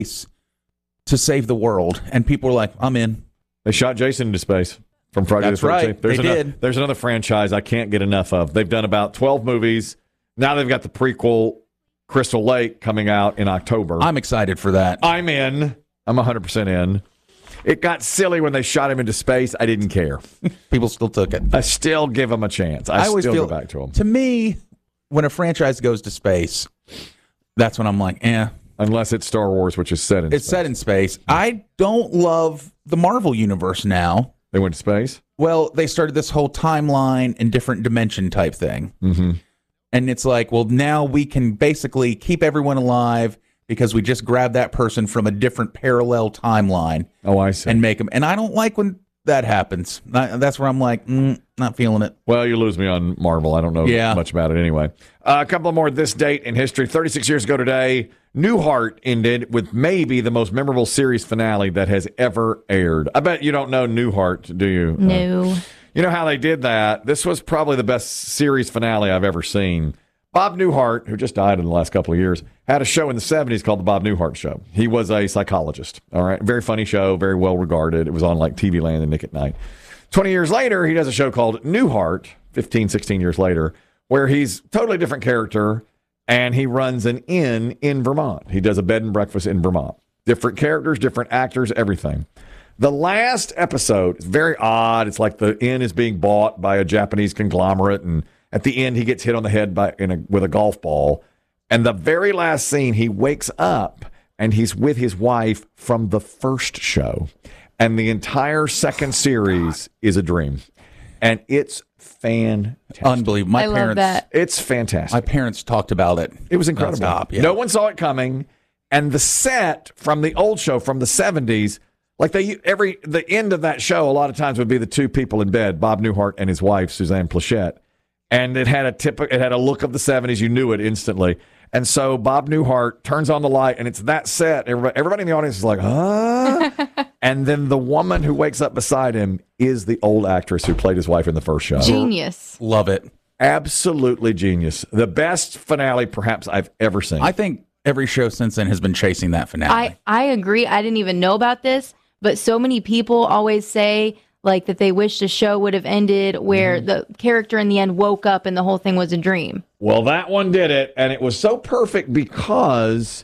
to save the world, and people were like, "I'm in." They shot Jason into space from Friday That's the 13th. right. They did. There's another franchise I can't get enough of. They've done about 12 movies. Now they've got the prequel Crystal Lake coming out in October. I'm excited for that. I'm in. I'm 100% in. It got silly when they shot him into space. I didn't care. People still took it. I still give them a chance. I always still feel, go back to them. To me, when a franchise goes to space, that's when I'm like, eh. Unless it's Star Wars, which is set in It's space. set in space. I don't love the Marvel universe now. They went to space? Well, they started this whole timeline and different dimension type thing. Mm-hmm. And it's like, well, now we can basically keep everyone alive because we just grab that person from a different parallel timeline. Oh, I see. And make them. And I don't like when that happens. That's where I'm like, not feeling it. Well, you lose me on Marvel. I don't know much about it anyway. A couple more this date in history. 36 years ago today, Newhart ended with maybe the most memorable series finale that has ever aired. I bet you don't know Newhart, do you? No. You know how they did that? This was probably the best series finale I've ever seen. Bob Newhart, who just died in the last couple of years, had a show in the 70s called The Bob Newhart Show. He was a psychologist, all right? Very funny show, very well regarded. It was on like TV Land and Nick at Night. 20 years later, he does a show called Newhart, 15, 16 years later, where he's a totally different character, and he runs an inn in Vermont. He does a bed and breakfast in Vermont. Different characters, different actors, everything. The last episode is very odd. It's like the inn is being bought by a Japanese conglomerate, and at the end, he gets hit on the head with a golf ball. And the very last scene, he wakes up, and he's with his wife from the first show. And the entire second series is a dream. And it's fantastic. Unbelievable. I love that. It's fantastic. My parents talked about it. It was incredible. Non-stop, yeah. No one saw it coming. And the set from the old show from the 70s, like the end of that show, a lot of times would be the two people in bed, Bob Newhart and his wife, Suzanne Plachette. And it had a look of the 70s. You knew it instantly. And so Bob Newhart turns on the light, and it's that set. Everybody in the audience is like, huh? And then the woman who wakes up beside him is the old actress who played his wife in the first show. Genius. Love it. Absolutely genius. The best finale perhaps I've ever seen. I think every show since then has been chasing that finale. I agree. I didn't even know about this, but so many people always say like that they wish the show would have ended where the character in the end woke up and the whole thing was a dream. Well, that one did it, and it was so perfect because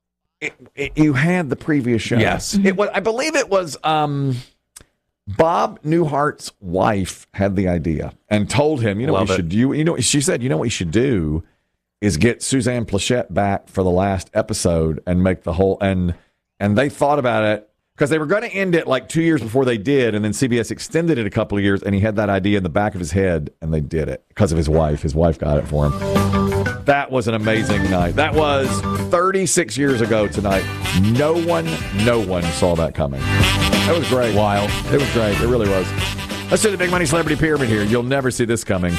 you had the previous show. Yes. It was. I believe it was Bob Newhart's wife had the idea and told him, she said, what you should do is get Suzanne Plachette back for the last episode and make the whole, and they thought about it. Because they were going to end it like 2 years before they did, and then CBS extended it a couple of years, and he had that idea in the back of his head, and they did it because of his wife. His wife got it for him. That was an amazing night. That was 36 years ago tonight. No one saw that coming. That was great. Wild. It was great. It really was. Let's do the Big Money Celebrity Pyramid here. You'll never see this coming.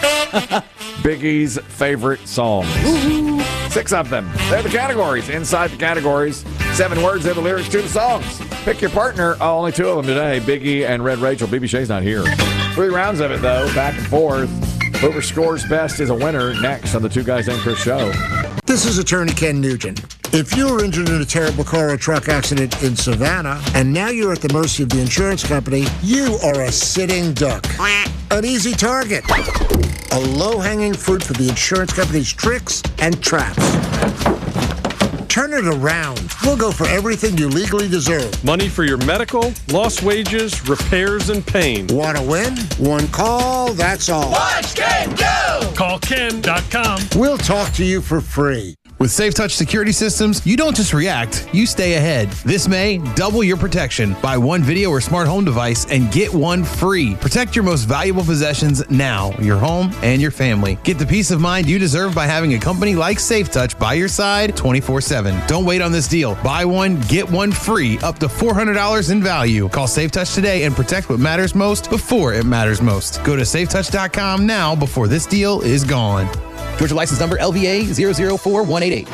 Biggie's favorite songs. 6 of them. They're the categories. Inside the categories, 7 words. They're the lyrics to the songs. Pick your partner. Oh, only 2 of them today. Biggie and Red Rachel. BB Shea's not here. 3 rounds of it, though. Back and forth. Whoever scores best is a winner. Next on the Two Guys Named Chris show. This is attorney Ken Nugent. If you were injured in a terrible car or truck accident in Savannah, and now you're at the mercy of the insurance company, you are a sitting duck. An easy target. A low-hanging fruit for the insurance company's tricks and traps. Turn it around. We'll go for everything you legally deserve. Money for your medical, lost wages, repairs, and pain. Want to win? One call, that's all. Watch Ken go! Call Ken.com. We'll talk to you for free. With SafeTouch security systems, you don't just react, you stay ahead. This May, double your protection. Buy 1 video or smart home device and get 1 free. Protect your most valuable possessions now, your home and your family. Get the peace of mind you deserve by having a company like SafeTouch by your side 24/7. Don't wait on this deal. Buy 1, get 1 free, up to $400 in value. Call SafeTouch today and protect what matters most before it matters most. Go to safetouch.com now before this deal is gone. Georgia license number LVA 004188.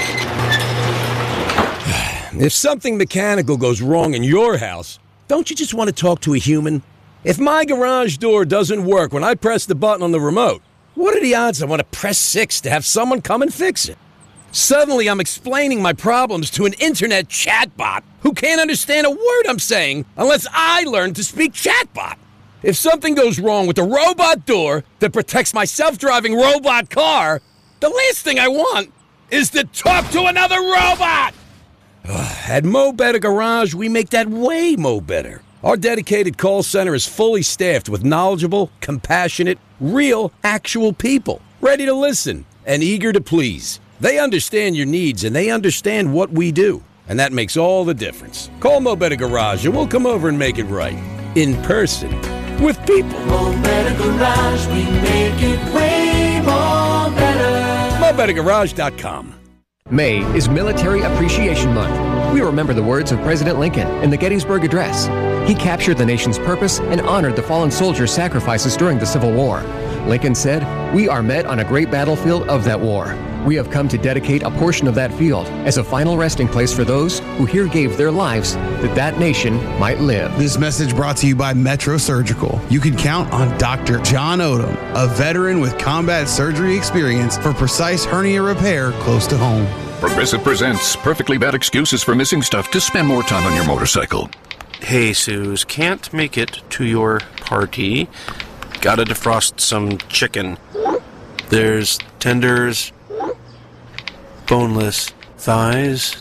If something mechanical goes wrong in your house, don't you just want to talk to a human? If my garage door doesn't work when I press the button on the remote, what are the odds I want to press 6 to have someone come and fix it? Suddenly, I'm explaining my problems to an internet chatbot who can't understand a word I'm saying unless I learn to speak chatbot. If something goes wrong with the robot door that protects my self-driving robot car, the last thing I want is to talk to another robot. At Mo Better Garage, we make that way mo better. Our dedicated call center is fully staffed with knowledgeable, compassionate, real, actual people, ready to listen and eager to please. They understand your needs and they understand what we do, and that makes all the difference. Call Mo Better Garage and we'll come over and make it right. In person. With people. Mo Better Garage, we make it way more better. MoBetterGarage.com. May is Military Appreciation Month. We remember the words of President Lincoln in the Gettysburg Address. He captured the nation's purpose and honored the fallen soldiers' sacrifices during the Civil War. Lincoln said, "We are met on a great battlefield of that war. We have come to dedicate a portion of that field as a final resting place for those who here gave their lives that that nation might live." This message brought to you by Metro Surgical. You can count on Dr. John Odom, a veteran with combat surgery experience for precise hernia repair close to home. Progressive presents Perfectly Bad Excuses for Missing Stuff to Spend More Time on Your Motorcycle. Hey, Suze, can't make it to your party. Gotta defrost some chicken. There's tenders, boneless thighs.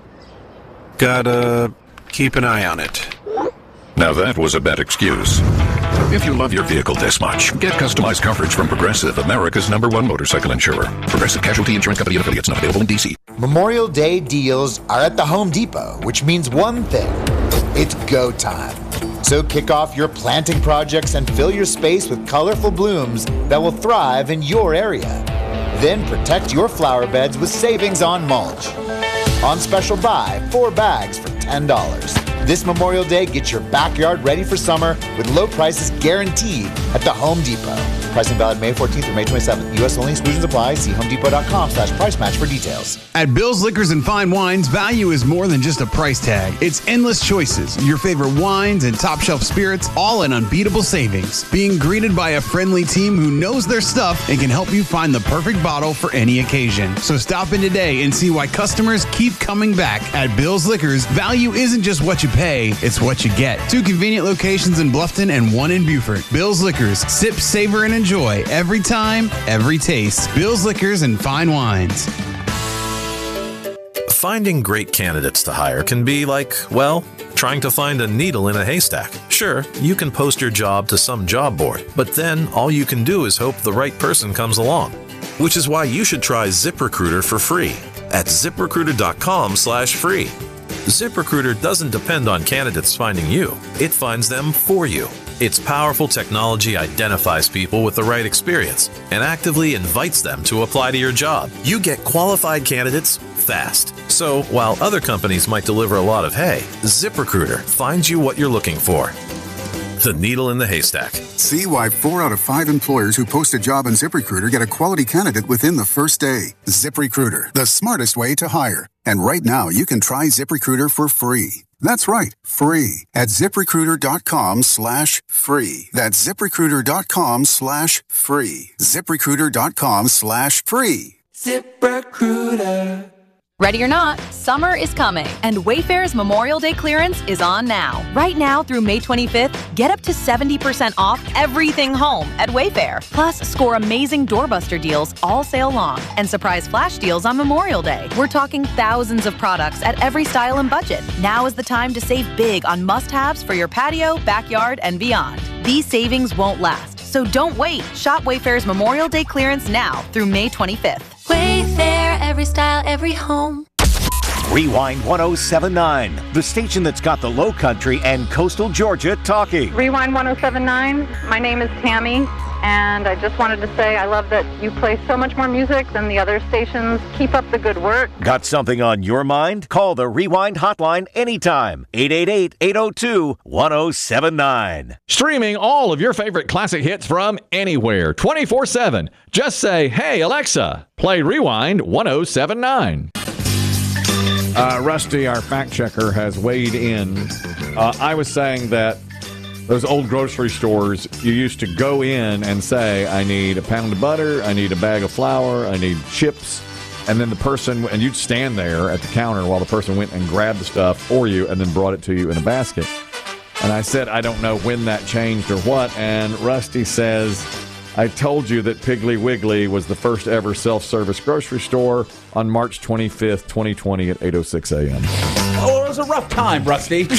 Gotta keep an eye on it. Now that was a bad excuse. If you love your vehicle this much, get customized coverage from Progressive, America's #1 motorcycle insurer. Progressive Casualty Insurance Company and affiliates, not available in D.C. Memorial Day deals are at the Home Depot, which means one thing. It's go time. So kick off your planting projects and fill your space with colorful blooms that will thrive in your area. Then protect your flower beds with savings on mulch. On special buy, 4 bags for $10. This Memorial Day, get your backyard ready for summer with low prices guaranteed at the Home Depot. Pricing valid May 14th through May 27th. U.S. only. Exclusions apply. See homedepot.com/price match for details. At Bill's Liquors and Fine Wines, value is more than just a price tag. It's endless choices, your favorite wines and top shelf spirits, all in unbeatable savings. Being greeted by a friendly team who knows their stuff and can help you find the perfect bottle for any occasion. So stop in today and see why customers keep coming back. At Bill's Liquors, value isn't just what you pay, it's what you get. 2 convenient locations in Bluffton and 1 in Beaufort. Bill's Liquors. Sip, savor, and enjoy every time, every taste. Bill's Liquors and Fine Wines. Finding great candidates to hire can be like, well, trying to find a needle in a haystack. Sure, you can post your job to some job board, but then all you can do is hope the right person comes along. Which is why you should try ZipRecruiter for free at ZipRecruiter.com/free. ZipRecruiter doesn't depend on candidates finding you. It finds them for you. Its powerful technology identifies people with the right experience and actively invites them to apply to your job. You get qualified candidates fast. So while other companies might deliver a lot of hay, ZipRecruiter finds you what you're looking for. The needle in the haystack. See why 4 out of 5 employers who post a job on ZipRecruiter get a quality candidate within the first day. ZipRecruiter, the smartest way to hire. And right now, you can try ZipRecruiter for free. That's right, free at ZipRecruiter.com/free. That's ZipRecruiter.com/free. ZipRecruiter.com/free. ZipRecruiter. Ready or not, summer is coming, and Wayfair's Memorial Day clearance is on now. Right now through May 25th, get up to 70% off everything home at Wayfair. Plus, score amazing doorbuster deals all sale long and surprise flash deals on Memorial Day. We're talking thousands of products at every style and budget. Now is the time to save big on must-haves for your patio, backyard, and beyond. These savings won't last, so don't wait. Shop Wayfair's Memorial Day clearance now through May 25th. Wayfair, every style, every home. Rewind 1079, the station that's got the Low Country and coastal Georgia talking. Rewind 1079, my name is Tammy, and I just wanted to say I love that you play so much more music than the other stations. Keep up the good work. Got something on your mind? Call the Rewind hotline anytime. 888-802-1079. Streaming all of your favorite classic hits from anywhere, 24/7. Just say, hey, Alexa, play Rewind 1079. Rusty, our fact checker, has weighed in. I was saying that those old grocery stores, you used to go in and say, I need a pound of butter, I need a bag of flour, I need chips, and then the person, and you'd stand there at the counter while the person went and grabbed the stuff for you and then brought it to you in a basket. And I said, I don't know when that changed or what. And Rusty says, I told you that Piggly Wiggly was the first ever self-service grocery store on March 25th, 2020 at 8:06 a.m. Oh, it was a rough time, Rusty.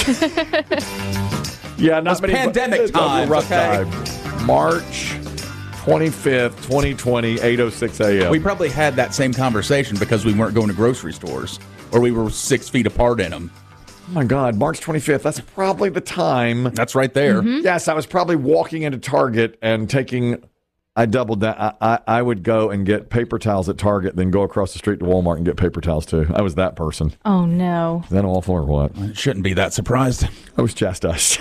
Yeah, not many pandemic times. Rough time. March 25th, 2020, 8:06 a.m. We probably had that same conversation because we weren't going to grocery stores or we were 6 feet apart in them. Oh my God, March 25th. That's probably the time. That's right there. Mm-hmm. Yes, I was probably walking into Target and taking. I doubled that. I would go and get paper towels at Target, then go across the street to Walmart and get paper towels too. I was that person. Oh no. Is that awful or what? I shouldn't be that surprised. I was chastised.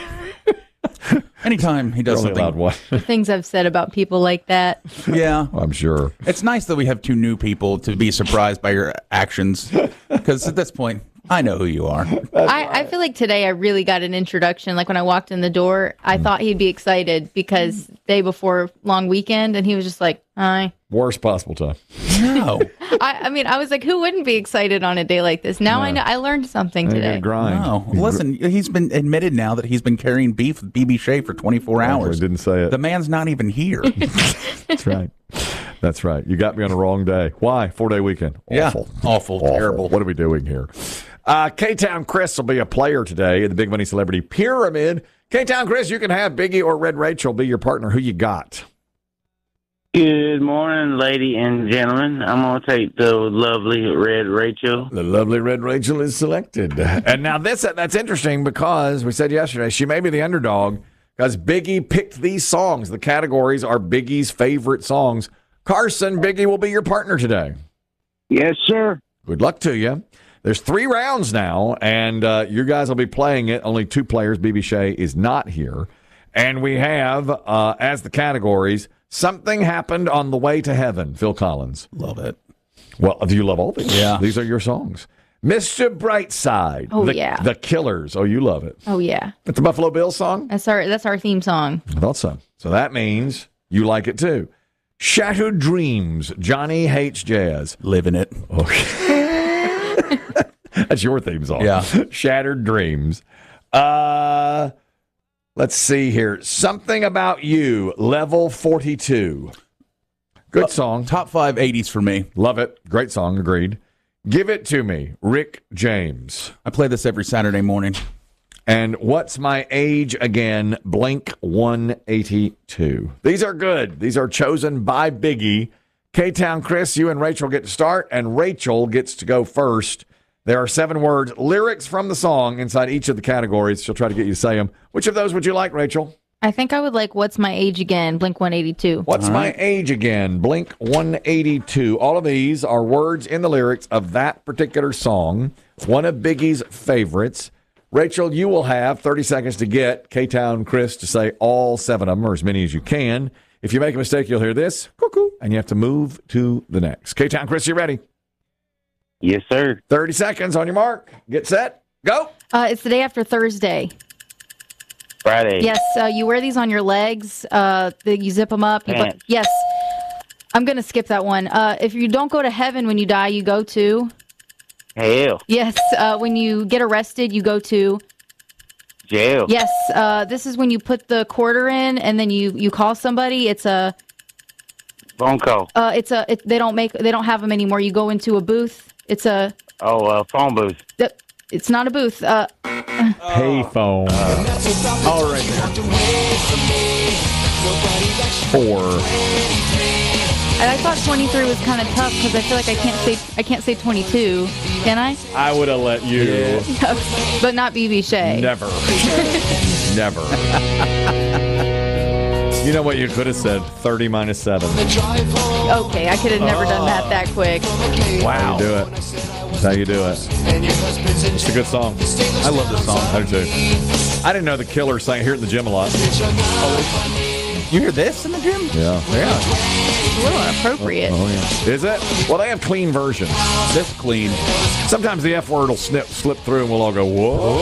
Anytime he does something. The things I've said about people like that. Yeah. I'm sure. It's nice that we have two new people to be surprised by your actions. Because at this point, I know who you are. I feel like today I really got an introduction. Like when I walked in the door, I thought he'd be excited because day before long weekend, and he was just like, hi. Worst possible time. No. I mean, I was like, who wouldn't be excited on a day like this? Now I know I learned something today. Grind. No. Listen, he's been admitted now that he's been carrying beef with BB Shea for 24 hours. I didn't say it. The man's not even here. That's right. That's right. You got me on the wrong day. Why? 4-day weekend. Awful. Yeah. Awful. Terrible. What are we doing here? K-Town Chris will be a player today in the Big Money Celebrity Pyramid. K-Town Chris, you can have Biggie or Red Rachel be your partner. Who you got? Good morning, lady and gentlemen. I'm going to take the lovely Red Rachel. The lovely Red Rachel is selected. And now that's interesting because we said yesterday she may be the underdog because Biggie picked these songs. The categories are Biggie's favorite songs. Carson, Biggie will be your partner today. Yes, sir. Good luck to you. There's 3 rounds now, and you guys will be playing it. Only 2 players. BB Shea is not here. And we have, as the categories, Something Happened on the Way to Heaven, Phil Collins. Love it. Well, do you love all these? Yeah. These are your songs. Mr. Brightside. Oh, the, yeah. The Killers. Oh, you love it. Oh, yeah. It's the Buffalo Bills song? That's our theme song. I thought so. So that means you like it too. Shattered Dreams. Johnny Hates Jazz. Living it. Okay. That's your theme song. Yeah. Shattered Dreams. Let's see here. Something About You, Level 42. Good song. Top 5 80s for me. Love it. Great song. Agreed. Give It To Me, Rick James. I play this every Saturday morning. And What's My Age Again, Blink 182. These are good. These are chosen by Biggie. K-Town Chris, you and Rachel get to start, and Rachel gets to go first. There are 7 words, lyrics from the song inside each of the categories. She'll try to get you to say them. Which of those would you like, Rachel? I think I would like What's My Age Again, Blink 182. What's My Age Again, Blink 182. All of these are words in the lyrics of that particular song, one of Biggie's favorites. Rachel, you will have 30 seconds to get K-Town Chris to say all 7 of them, or as many as you can. If you make a mistake, you'll hear this, cuckoo, and you have to move to the next. K-Town Chris, you ready? Yes, sir. 30 seconds on your mark. Get set. Go. It's the day after Thursday. Friday. Yes, you wear these on your legs. You zip them up. Yes. I'm going to skip that one. If you don't go to heaven when you die, you go to... Hell. Yes, when you get arrested, you go to... Jail. Yes, this is when you put the quarter in and then you call somebody. It's a... Phone call. They don't have them anymore. You go into a booth. It's a... phone booth. It's not a booth. Payphone. All right. 4. And I thought 23 was kind of tough because I feel like I can't say 22. Can I? I would have let you. Yeah. But not BB Shea. Never. Never. You know what you could have said? 30 minus 7. Okay, I could have never done that quick. Wow. You do it. That's how you do it. It's a good song. I love this song. I do too. I didn't know the Killers sang. I hear it in the gym a lot. You hear this in the gym? Yeah. Yeah. It's a little inappropriate. Oh, yeah. Is it? Well, they have clean versions. This clean. Sometimes the F word will slip through and we'll all go, whoa.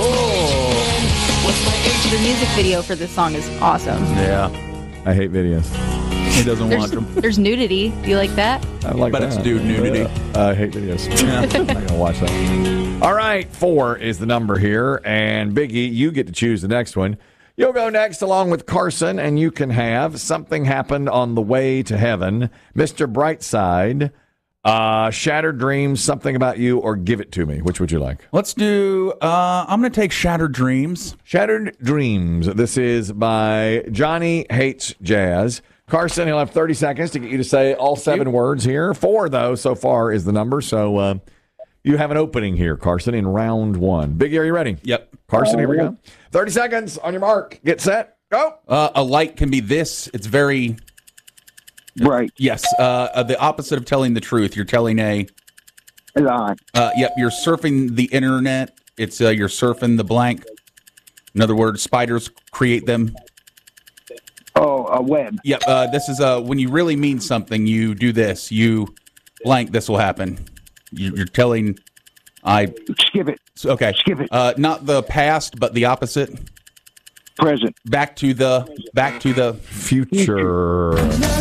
The music video for this song is awesome. Yeah. I hate videos. He doesn't watch them. There's nudity. Do you like that? I like But that. it's dude nudity. I hate videos. I'm not going to watch that. All right, 4 is the number here. And Biggie, you get to choose the next one. You'll go next along with Carson, and you can have Something Happened on the Way to Heaven, Mr. Brightside, Shattered Dreams, Something About You, or Give It to Me. Which would you like? Let's do, I'm going to take Shattered Dreams. Shattered Dreams. This is by Johnny Hates Jazz. Carson, he'll have 30 seconds to get you to say all 7 words here. 4, though, so far is the number. So you have an opening here, Carson, in round 1. Biggie, are you ready? Yep. Carson, here we go. 30 seconds on your mark. Get set. Go. A light can be this. It's very... Right. Yes. The opposite of telling the truth. You're telling a lie. Yep. You're surfing the internet. It's you're surfing the blank. In other words, spiders create them. Oh, a web. Yep. This is when you really mean something. You do this. You blank. This will happen. You're telling. Skip it. Okay. Skip it. Not the past, but the opposite. Present. Back to the future.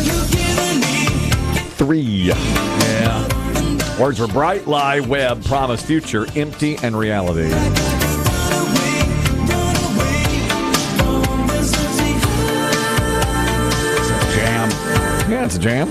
3. Yeah. Words were bright, lie, web, promise, future, empty, and reality. Jam. Yeah, it's a jam.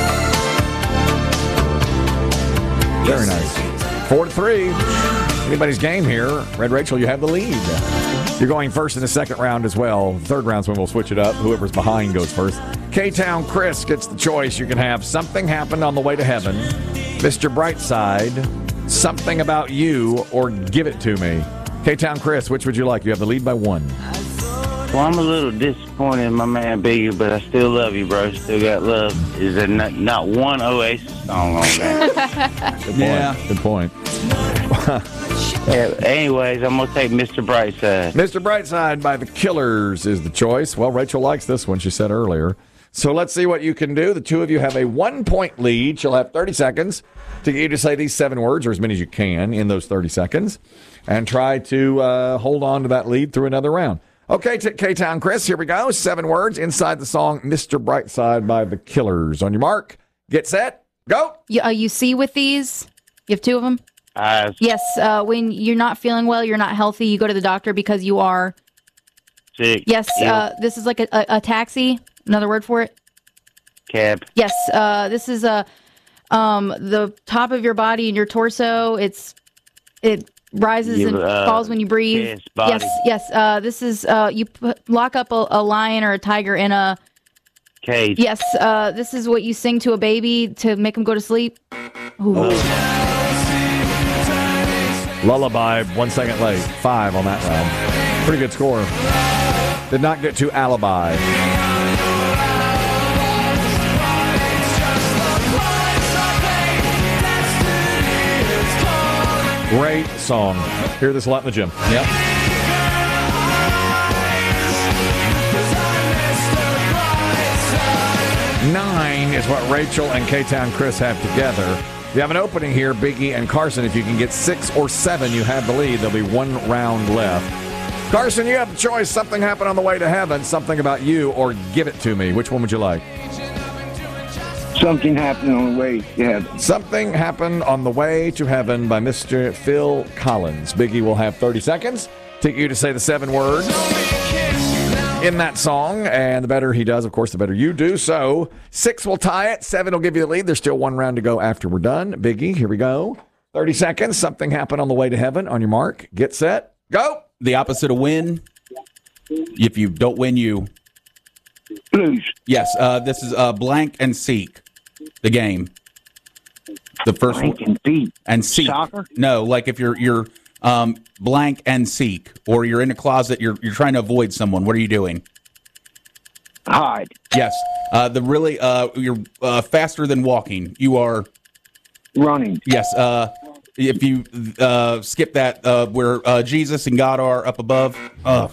Very nice. 4-3. Anybody's game here. Red Rachel, you have the lead. You're going first in the second round as well. Third round's when we'll switch it up. Whoever's behind goes first. K-Town Chris gets the choice. You can have Something Happened on the Way to Heaven, Mr. Brightside, Something About You, or Give It to Me. K-Town Chris, which would you like? You have the lead by 1. Well, I'm a little disappointed in my man Biggie, but I still love you, bro. Still got love. Is there not one Oasis song on that? Good point. Good point. Yeah, anyways, I'm going to take Mr. Brightside. Mr. Brightside by The Killers is the choice. Well, Rachel likes this one, she said earlier. So let's see what you can do. The two of you have a 1-point lead. She'll have 30 seconds to get you to say these 7 words, or as many as you can in those 30 seconds, and try to hold on to that lead through another round. Okay, K-Town Chris, here we go. 7 words inside the song Mr. Brightside by The Killers. On your mark, get set, go. You see with these? You have 2 of them? Yes. When you're not feeling well, you're not healthy, you go to the doctor because you are... Sick. Yes. Yeah. This is like a taxi. Another word for it? Cab. Yes. This is the top of your body and your torso. It rises and falls when you breathe. Yes. Yes. This is you lock up a lion or a tiger in a cage. Yes. This is what you sing to a baby to make him go to sleep. Ooh. Lullaby, 1 second late. 5 on that round. Pretty good score. Did not get to Alibi. Great song. Hear this a lot in the gym. Yep. Nine is what Rachel and K-Town Chris have together. You have an opening here, Biggie and Carson. If you can get 6 or 7, you have the lead. There'll be 1 round left. Carson, you have the choice. Something Happened on the Way to Heaven, Something About You, or Give It to Me. Which one would you like? Something Happened on the Way to Heaven. Something Happened on the Way to Heaven by Mr. Phil Collins. Biggie will have 30 seconds. Take you to say the 7 words in that song, and the better he does, of course, the better you do. So 6 will tie it, 7 will give you the lead. There's still 1 round to go after we're done. Biggie, here we go. 30 seconds. Something Happened on the Way to Heaven. On your mark, get set, go. The opposite of win. If you don't win, you lose. Yes. This is blank and seek. The game. The first Blank one. And seek. Soccer? No, like if you're blank and seek, or you're in a closet, you're trying to avoid someone. What are you doing? Hide. Yes. You're faster than walking. You are running. Yes. If you skip that, where Jesus and God are up above.